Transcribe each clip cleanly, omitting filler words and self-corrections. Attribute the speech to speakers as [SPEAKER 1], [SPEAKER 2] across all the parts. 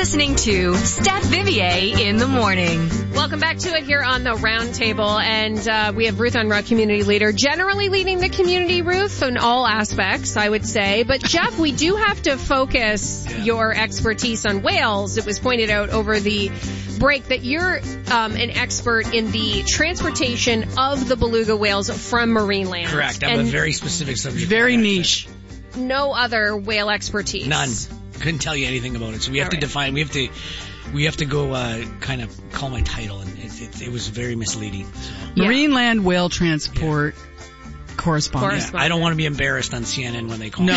[SPEAKER 1] listening to Stat Vivier in the morning.
[SPEAKER 2] Welcome back to it here on the round table, and we have Ruth Unruh, community leader, generally leading the community, Ruth, in all aspects, I would say. But Jeff, we do have to focus your expertise on whales. It was pointed out over the break that you're an expert in the transportation of the beluga whales from marine land.
[SPEAKER 3] Correct. I'm a very specific subject.
[SPEAKER 4] Very niche.
[SPEAKER 2] No other whale expertise.
[SPEAKER 3] None. Couldn't tell you anything about it. So we have to define. We have to go kind of call my title, and it was very misleading. So.
[SPEAKER 4] Marine land whale transport correspondent.
[SPEAKER 3] Yeah, I don't want to be embarrassed on CNN when they call me.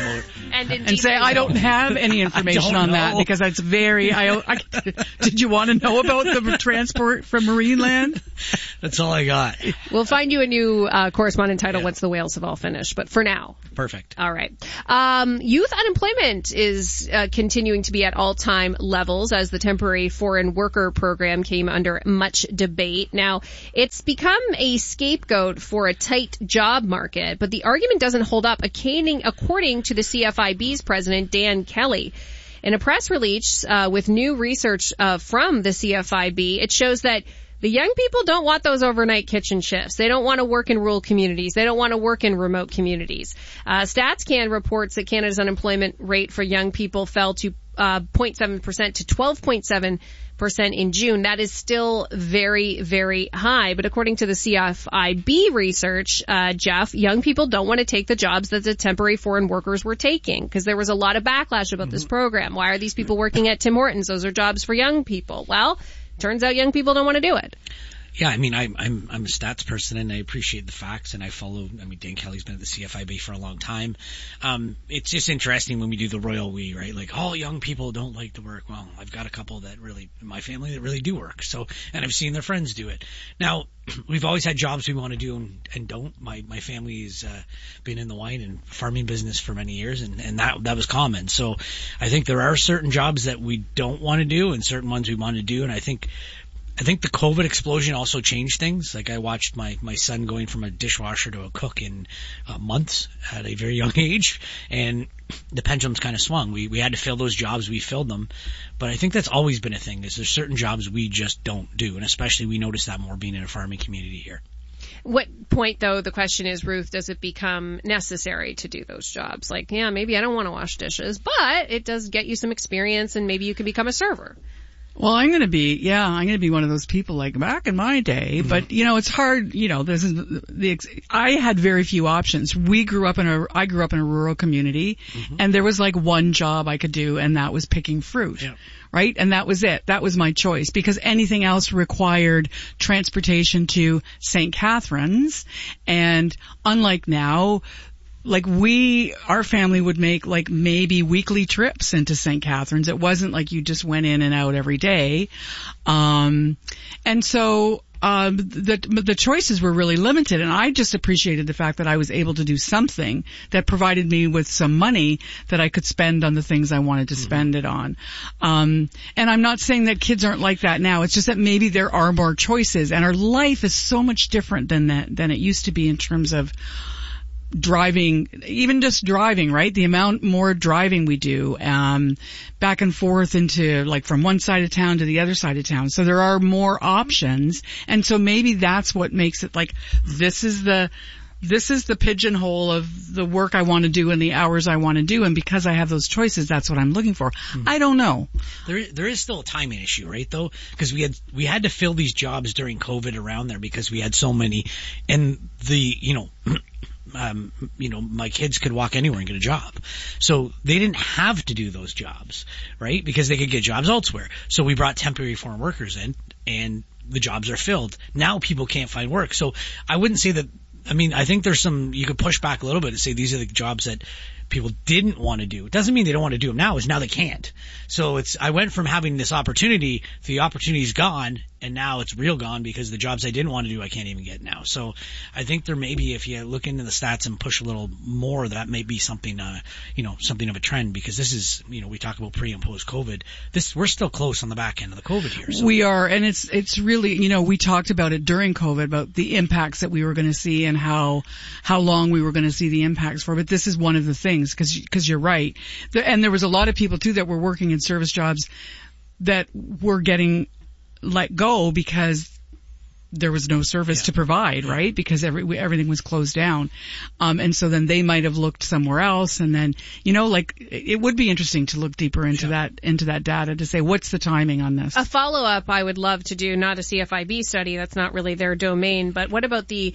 [SPEAKER 2] And
[SPEAKER 4] say I don't have any information on that because that's very. Did you want to know about the transport from marine land?
[SPEAKER 3] That's all I got.
[SPEAKER 2] We'll find you a new correspondent title once the whales have all finished. But for now,
[SPEAKER 3] perfect.
[SPEAKER 2] All right. Youth unemployment is continuing to be at all-time levels as the temporary foreign worker program came under much debate. Now, it's become a scapegoat for a tight job market, but the argument doesn't hold up, according to the CFIB's president, Dan Kelly. In a press release with new research from the CFIB, it shows that the young people don't want those overnight kitchen shifts. They don't want to work in rural communities. They don't want to work in remote communities. StatsCan reports that Canada's unemployment rate for young people fell to 0.7% to 12.7% in June. That is still very, very high. But according to the CFIB research, Jeff, young people don't want to take the jobs that the temporary foreign workers were taking because there was a lot of backlash about this program. Why are these people working at Tim Hortons? Those are jobs for young people. Well, turns out young people don't want to do it.
[SPEAKER 3] Yeah, I mean, I'm a stats person and I appreciate the facts and I follow, Dan Kelly's been at the CFIB for a long time. It's just interesting when we do the royal we, right? Like, all young people don't like to work. Well, I've got a couple that really, in my family, that really do work. So, and I've seen their friends do it. Now, we've always had jobs we want to do and don't. My family's been in the wine and farming business for many years and that was common. So I think there are certain jobs that we don't want to do and certain ones we want to do. And I think the COVID explosion also changed things. Like, I watched my son going from a dishwasher to a cook in months at a very young age, and the pendulum's kind of swung. We had to fill those jobs. We filled them. But I think that's always been a thing, is there's certain jobs we just don't do, and especially we notice that more being in a farming community here.
[SPEAKER 2] What point, though, the question is, Ruth, does it become necessary to do those jobs? Like, yeah, maybe I don't want to wash dishes, but it does get you some experience and maybe you can become a server.
[SPEAKER 4] Well, I'm going to be one of those people like back in my day, but it's hard, I had very few options. I grew up in a rural community and there was like one job I could do and that was picking fruit. Yeah. Right? And that was it. That was my choice because anything else required transportation to St. Catharines. And unlike now, like our family would make like maybe weekly trips into St. Catharines. It wasn't like you just went in and out every day. And so, the choices were really limited, and I just appreciated the fact that I was able to do something that provided me with some money that I could spend on the things I wanted to spend it on. And I'm not saying that kids aren't like that now. It's just that maybe there are more choices, and our life is so much different than it used to be in terms of driving, even just driving, right? The amount more driving we do, back and forth into like from one side of town to the other side of town. So there are more options. And so maybe that's what makes it like, this is the pigeonhole of the work I want to do and the hours I want to do. And because I have those choices, that's what I'm looking for. I don't know.
[SPEAKER 3] There is still a timing issue, right, though? Because we had to fill these jobs during COVID around there because we had so many, and my kids could walk anywhere and get a job. So they didn't have to do those jobs, right? Because they could get jobs elsewhere. So we brought temporary foreign workers in and the jobs are filled. Now people can't find work. So I wouldn't say that, I think there's you could push back a little bit and say these are the jobs that people didn't want to do. It doesn't mean they don't want to do them now. It's now they can't. So I went from having this opportunity, the opportunity's gone, And now it's real gone because the jobs I didn't want to do, I can't even get now. So I think there may be, if you look into the stats and push a little more, that may be something, something of a trend, because this is, we talk about pre and post COVID. We're still close on the back end of the COVID here. So.
[SPEAKER 4] We are, and it's really, we talked about it during COVID, about the impacts that we were going to see and how long we were going to see the impacts for. But this is one of the things, because you're right. And there was a lot of people too that were working in service jobs that were getting let go because there was no service to provide, right? Because everything was closed down. And so then they might have looked somewhere else. And then, it would be interesting to look deeper into that data to say, what's the timing on this?
[SPEAKER 2] A follow-up I would love to do, not a CFIB study, that's not really their domain, but what about the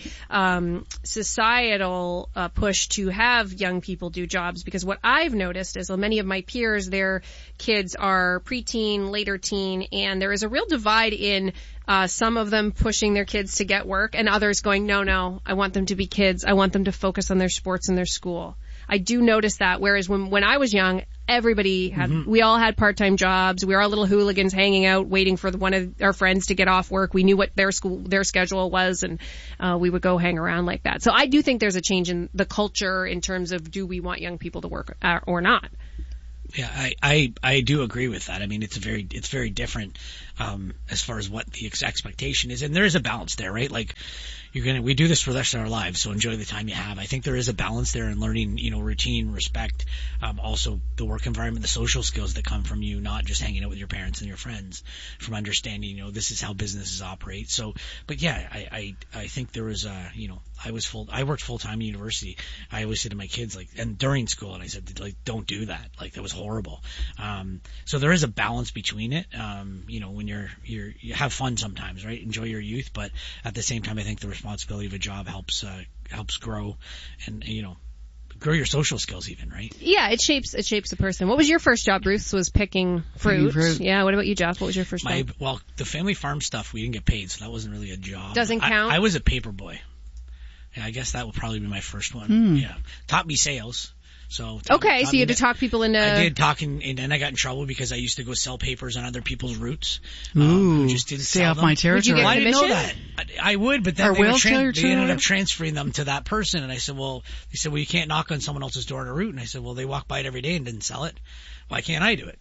[SPEAKER 2] societal push to have young people do jobs? Because what I've noticed is many of my peers, their kids are preteen, later teen, and there is a real divide in some of them pushing their kids to get work, and others going, no, I want them to be kids. I want them to focus on their sports and their school. I do notice that, whereas when I was young, everybody had, we all had part-time jobs. We were all little hooligans hanging out, waiting for one of our friends to get off work. We knew what their schedule was, and we would go hang around like that. So I do think there's a change in the culture in terms of, do we want young people to work or not?
[SPEAKER 3] Yeah, I do agree with that. I mean, it's very different, as far as what the expectation is. And there is a balance there, right? Like, we do this for the rest of our lives, so enjoy the time you have. I think there is a balance there in learning, routine, respect, also the work environment, the social skills that come from you, not just hanging out with your parents and your friends, from understanding, this is how businesses operate. So, but yeah, I think there was, I worked full-time in university. I always said to my kids, and during school, and I said, don't do that. That was horrible. So there is a balance between it. When you have fun sometimes, right? Enjoy your youth, but at the same time, I think the responsibility of a job helps grow and, grow your social skills even, right?
[SPEAKER 2] Yeah, it shapes a person. What was your first job, Bruce? Was picking fruit. Yeah, what about you, Jeff? What was your first job?
[SPEAKER 3] Well, the family farm stuff, we didn't get paid, so that wasn't really a job.
[SPEAKER 2] Doesn't count?
[SPEAKER 3] I was a paper boy. Yeah, I guess that would probably be my first one. Yeah. Taught me sales. So
[SPEAKER 2] you had to talk people into...
[SPEAKER 3] I did talk, and I got in trouble because I used to go sell papers on other people's routes.
[SPEAKER 4] Ooh,
[SPEAKER 3] who just didn't
[SPEAKER 4] stay
[SPEAKER 3] sell
[SPEAKER 4] off
[SPEAKER 3] them.
[SPEAKER 4] my territory.
[SPEAKER 2] Would you get
[SPEAKER 3] I didn't know
[SPEAKER 2] commission?
[SPEAKER 3] that. I would, but then they ended up transferring them to that person, and I said, they said, you can't knock on someone else's door on a route, and I said, they walk by it every day and didn't sell it. Why can't I do it?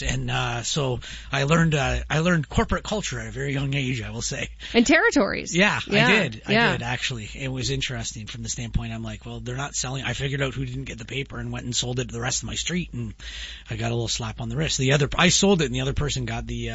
[SPEAKER 3] So I learned corporate culture at a very young age, I will say.
[SPEAKER 2] And territories.
[SPEAKER 3] Yeah, I did actually. It was interesting from the standpoint. I'm like, they're not selling. I figured out who didn't get the paper and went and sold it to the rest of my street, and I got a little slap on the wrist. I sold it, and the other person got the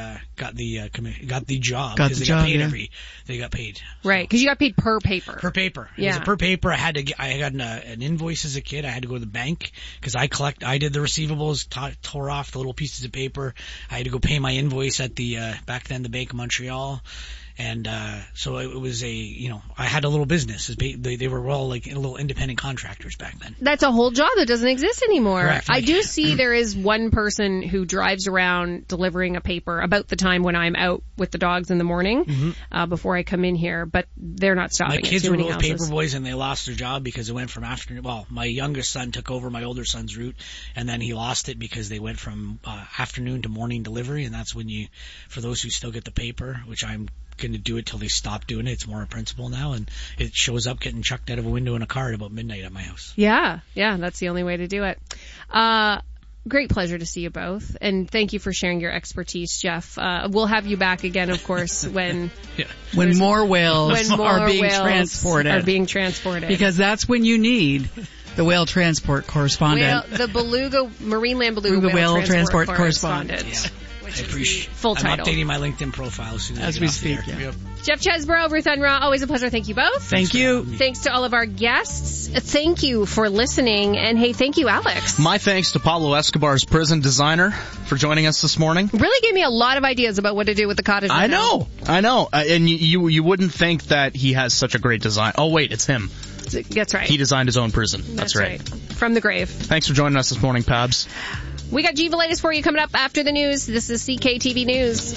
[SPEAKER 3] job because they got paid they got paid.
[SPEAKER 2] Right, because you got paid per paper.
[SPEAKER 3] Per paper. It was a per paper. I got an invoice as a kid. I had to go to the bank because I did the receivables, tore off the little pieces of paper. I had to go pay my invoice at the back then the Bank of Montreal. And so it was I had a little business. They were all little independent contractors back then.
[SPEAKER 2] That's a whole job that doesn't exist anymore.
[SPEAKER 3] Correct.
[SPEAKER 2] I do see there is one person who drives around delivering a paper about the time when I'm out with the dogs in the morning before I come in here, but they're not stopping.
[SPEAKER 3] My kids were both paper boys, and they lost their job because it went from afternoon. Well, my youngest son took over my older son's route, and then he lost it because they went from afternoon to morning delivery, and that's when for those who still get the paper, which I'm going to do it till they stop doing it. It's more a principle now, and it shows up getting chucked out of a window in a car at about midnight at my house.
[SPEAKER 2] Yeah, that's the only way to do it. Great pleasure to see you both, and thank you for sharing your expertise, Jeff. We'll have you back again, of course, when
[SPEAKER 4] more whales are being transported. Because that's when you need the whale transport correspondent.
[SPEAKER 2] The Marineland Beluga Whale Transport Correspondent.
[SPEAKER 3] Yeah.
[SPEAKER 2] I appreciate full title.
[SPEAKER 3] I'm updating my LinkedIn profile as soon as
[SPEAKER 4] we speak. Yeah.
[SPEAKER 2] Jeff Chesborough, Ruth Unruh, always a pleasure. Thank you both.
[SPEAKER 4] Thank you.
[SPEAKER 2] Thanks to all of our guests. Thank you for listening, and hey, thank you, Alex.
[SPEAKER 5] My thanks to Pablo Escobar's prison designer for joining us this morning.
[SPEAKER 2] Really gave me a lot of ideas about what to do with the cottage.
[SPEAKER 5] I know. And you wouldn't think that he has such a great design. Oh wait, it's him.
[SPEAKER 2] That's right.
[SPEAKER 5] He designed his own prison. That's right.
[SPEAKER 2] From the grave.
[SPEAKER 5] Thanks for joining us this morning, Pabs.
[SPEAKER 2] We got G-Velitis for you coming up after the news. This is CKTV News.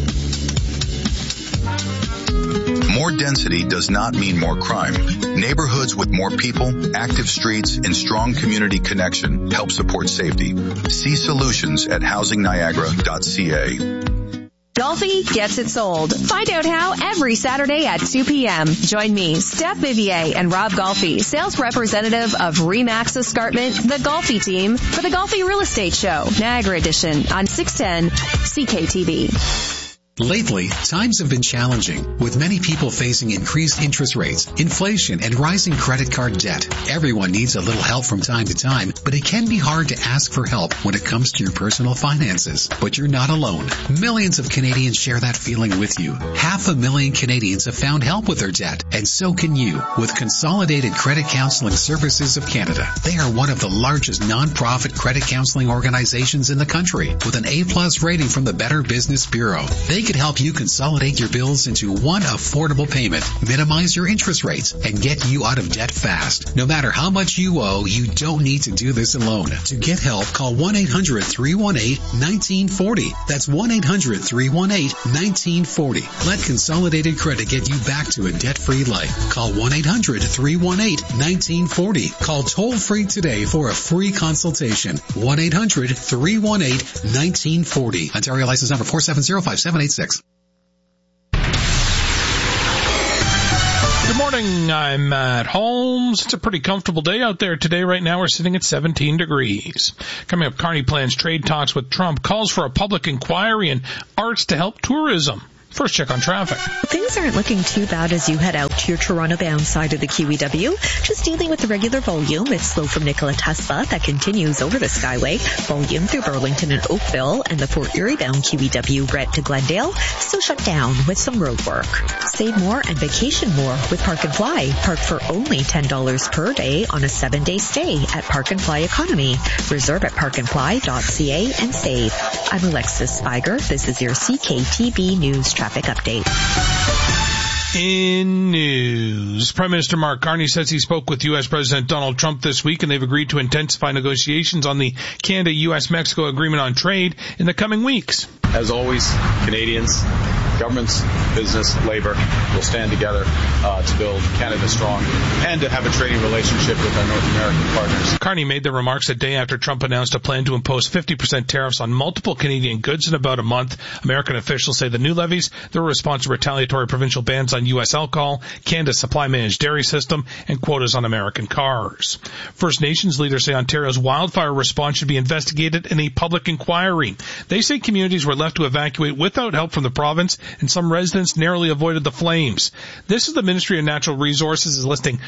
[SPEAKER 6] More density does not mean more crime. Neighborhoods with more people, active streets, and strong community connection help support safety. See solutions at housingniagara.ca.
[SPEAKER 1] Golfi gets it sold. Find out how every Saturday at 2 p.m. Join me, Steph Vivier, and Rob Golfi, sales representative of Remax Escarpment, the Golfi team, for the Golfi Real Estate Show, Niagara Edition, on 610 CKTV.
[SPEAKER 7] Lately, times have been challenging, with many people facing increased interest rates, inflation, and rising credit card debt. Everyone needs a little help from time to time, but it can be hard to ask for help when it comes to your personal finances. But you're not alone. Millions of Canadians share that feeling with you. 500,000 Canadians have found help with their debt, and so can you, with Consolidated Credit Counseling Services of Canada. They are one of the largest non-profit credit counseling organizations in the country, with an A+ rating from the Better Business Bureau. They can help you consolidate your bills into one affordable payment, minimize your interest rates, and get you out of debt fast. No matter how much you owe, you don't need to do this alone. To get help, call 1-800-318-1940. That's 1-800-318-1940. Let Consolidated Credit get you back to a debt-free life. Call 1-800-318-1940. Call toll-free today for a free consultation. 1-800-318-1940. Ontario license number 4705786.
[SPEAKER 8] Good morning. I'm Matt Holmes. It's a pretty comfortable day out there today. Right now we're sitting at 17 degrees. Coming up, Carney plans trade talks with Trump, calls for a public inquiry, and arts to help tourism. First check on traffic.
[SPEAKER 9] Things aren't looking too bad as you head out to your Toronto-bound side of the QEW. Just dealing with the regular volume. It's slow from Nikola Tesla that continues over the Skyway. Volume through Burlington and Oakville, and the Fort Erie-bound QEW Brett to Glendale still shut down with some road work. Save more and vacation more with Park and Fly. Park for only $10 per day on a 7-day stay at Park and Fly Economy. Reserve at parkandfly.ca and save. I'm Alexis Spiger. This is your CKTB News Traffic Update.
[SPEAKER 8] In news, Prime Minister Mark Carney says he spoke with U.S. President Donald Trump this week, and they've agreed to intensify negotiations on the Canada-U.S.-Mexico Agreement on Trade in the coming weeks.
[SPEAKER 10] As always, Canadians, governments, business, labor will stand together to build Canada strong and to have a trading relationship with our North American partners.
[SPEAKER 8] Carney made the remarks a day after Trump announced a plan to impose 50% tariffs on multiple Canadian goods in about a month. American officials say the new levies, they're a response to retaliatory provincial bans on U.S. alcohol, Canada's supply-managed dairy system, and quotas on American cars. First Nations leaders say Ontario's wildfire response should be investigated in a public inquiry. They say communities were left to evacuate without help from the province, and some residents narrowly avoided the flames. This is the Ministry of Natural Resources is listing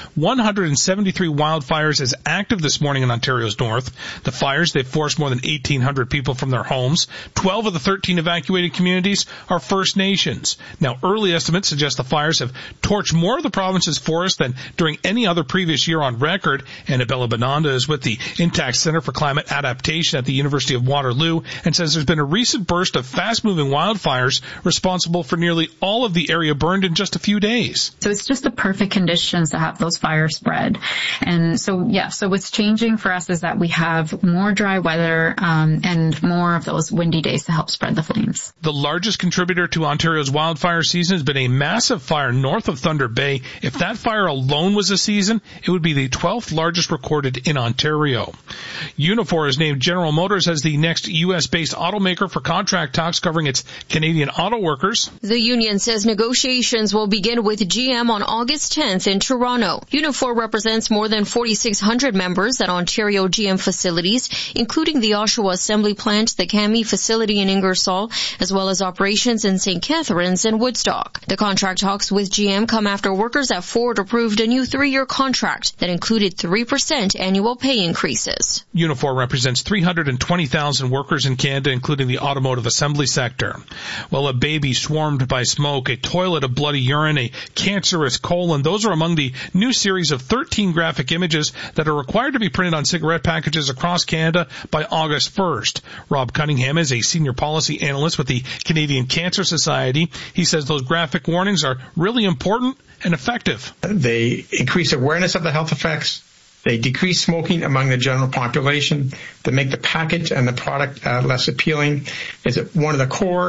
[SPEAKER 8] 173 wildfires as active this morning in Ontario's north. The fires, they've forced more than 1,800 people from their homes. 12 of the 13 evacuated communities are First Nations. Now, early estimates suggest the fires have torched more of the province's forest than during any other previous year on record. Annabella Bonanda is with the Intact Center for Climate Adaptation at the University of Waterloo and says there's been a recent burst of fast-moving wildfires responsible for nearly all of the area burned in just a few days.
[SPEAKER 11] So it's just the perfect conditions to have those fires spread. And so, so what's changing for us is that we have more dry weather and more of those windy days to help spread the flames.
[SPEAKER 8] The largest contributor to Ontario's wildfire season has been a massive fire north of Thunder Bay. If that fire alone was a season, it would be the 12th largest recorded in Ontario. Unifor has named General Motors as the next U.S.-based automaker for contract talks covering its Canadian auto workers.
[SPEAKER 2] The union says negotiations will begin with GM on August 10th in Toronto. Unifor represents more than 4,600 members at Ontario GM facilities, including the Oshawa Assembly Plant, the Cami facility in Ingersoll, as well as operations in St. Catharines and Woodstock. The contract talks with GM come after workers at Ford approved a new 3-year contract that included 3% annual pay increases.
[SPEAKER 8] Unifor represents 320,000 workers in Canada, including the automotive assembly sector. Well, a baby swarmed by smoke, a toilet of bloody urine, a cancerous colon, those are among the new series of 13 graphic images that are required to be printed on cigarette packages across Canada by August 1st. Rob Cunningham is a senior policy analyst with the Canadian Cancer Society. He says those graphic warnings are really important and effective.
[SPEAKER 12] They increase awareness of the health effects. They decrease smoking among the general population. They make the package and the product less appealing. It's one of the core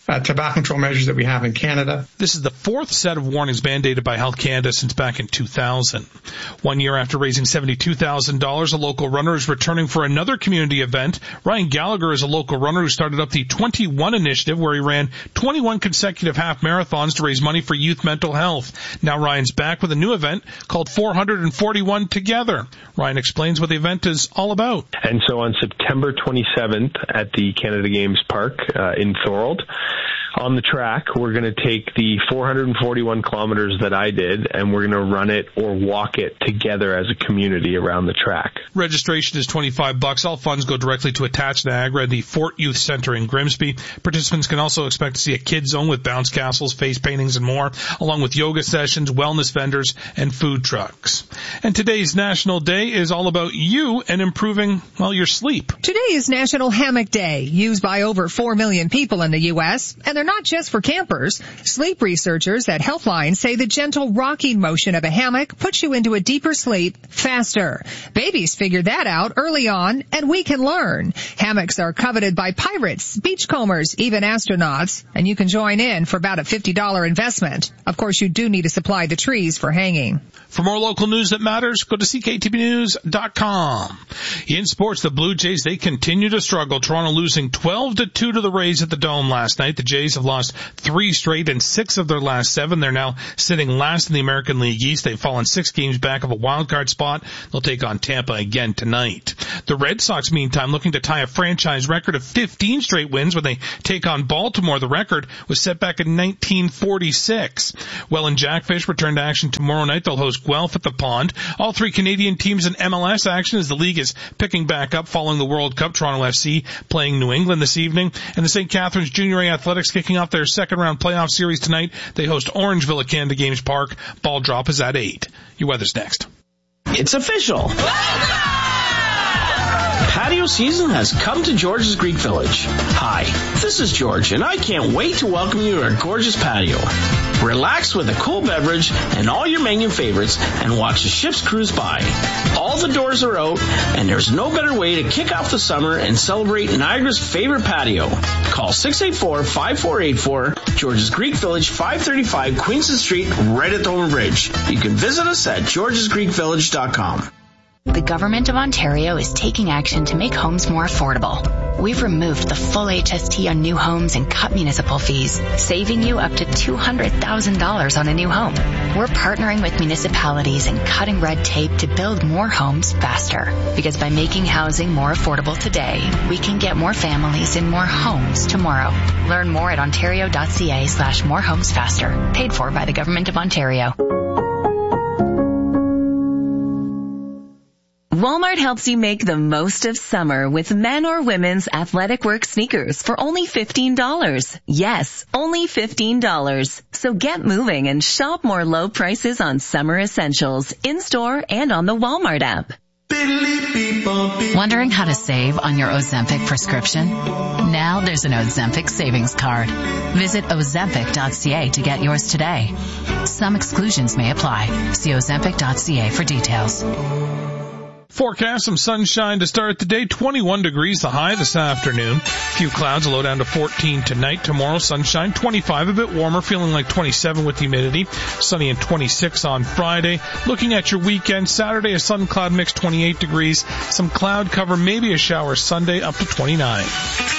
[SPEAKER 12] tobacco control measures that we have in Canada.
[SPEAKER 8] This is the fourth set of warnings mandated by Health Canada since back in 2000. 1 year after raising $72,000, a local runner is returning for another community event. Ryan Gallagher is a local runner who started up the 21 initiative, where he ran 21 consecutive half marathons to raise money for youth mental health. Now Ryan's back with a new event called 441 Together. Ryan explains what the event is all about.
[SPEAKER 13] And so on September 27th at the Canada Games Park in Thorold, on the track, we're going to take the 441 kilometers that I did, and we're going to run it or walk it together as a community around the track.
[SPEAKER 8] Registration is $25. All funds go directly to Attach Niagara, the Fort Youth Center in Grimsby. Participants can also expect to see a kids zone with bounce castles, face paintings, and more, along with yoga sessions, wellness vendors, and food trucks. And today's National Day is all about you and improving, well, your sleep.
[SPEAKER 14] Today is National Hammock Day, used by over 4 million people in the U.S., and they're not just for campers. Sleep researchers at Healthline say the gentle rocking motion of a hammock puts you into a deeper sleep faster. Babies figured that out early on, and we can learn. Hammocks are coveted by pirates, beachcombers, even astronauts, and you can join in for about a $50 investment. Of course, you do need to supply the trees for hanging.
[SPEAKER 8] For more local news that matters, go to CKTBnews.com. In sports, the Blue Jays, they continue to struggle. Toronto losing 12-2 to the Rays at the Dome last night. The Jays have lost 3 straight and 6 of their last 7. They're now sitting last in the American League East. They've fallen 6 games back of a wild card spot. They'll take on Tampa again tonight. The Red Sox, meantime, looking to tie a franchise record of 15 straight wins when they take on Baltimore. The record was set back in 1946. Welland Jackfish return to action tomorrow night. They'll host Guelph at the Pond. All 3 Canadian teams in MLS action as the league is picking back up following the World Cup. Toronto FC playing New England this evening. And the St. Catharines Junior A Athletics kicking off their second-round playoff series tonight. They host Orangeville at Canada Games Park. Ball drop is at 8. Your weather's next.
[SPEAKER 15] It's official. Patio season has come to George's Greek Village. Hi, this is George, and I can't wait to welcome you to our gorgeous patio. Relax with a cool beverage and all your menu favorites and watch the ships cruise by. All the doors are out, and there's no better way to kick off the summer and celebrate Niagara's favorite patio. Call 684-5484, George's Greek Village, 535 Queenston Street, right at the Thornton Bridge. You can visit us at georgesgreekvillage.com.
[SPEAKER 16] The Government of Ontario is taking action to make homes more affordable. We've removed the full HST on new homes and cut municipal fees, saving you up to $200,000 on a new home. We're partnering with municipalities and cutting red tape to build more homes faster. Because by making housing more affordable today, we can get more families in more homes tomorrow. Learn more at ontario.ca/morehomesfaster. Paid for by the Government of Ontario.
[SPEAKER 1] Walmart helps you make the most of summer with men or women's athletic work sneakers for only $15. Yes, only $15. So get moving and shop more low prices on summer essentials in-store and on the Walmart app.
[SPEAKER 17] Wondering how to save on your Ozempic prescription? Now there's an Ozempic savings card. Visit Ozempic.ca to get yours today. Some exclusions may apply. See Ozempic.ca for details.
[SPEAKER 8] Forecast some sunshine to start the day. 21 degrees the high this afternoon. A few clouds, a low down to 14 tonight. Tomorrow, sunshine, 25, a bit warmer, feeling like 27 with humidity. Sunny and 26 on Friday. Looking at your weekend, Saturday, a sun-cloud mix, 28 degrees. Some cloud cover, maybe a shower Sunday, up to 29.